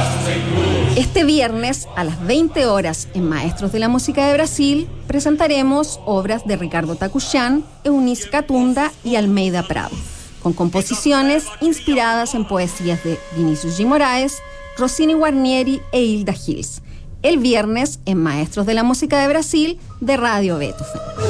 Este viernes, a las 20 horas, en Maestros de la Música de Brasil, presentaremos obras de Ricardo Tacuchán, Eunice Catunda y Almeida Prado, con composiciones inspiradas en poesías de Vinicius G. Moraes, Rossini Guarnieri e Hilda Hills. El viernes, en Maestros de la Música de Brasil, de Radio Beethoven.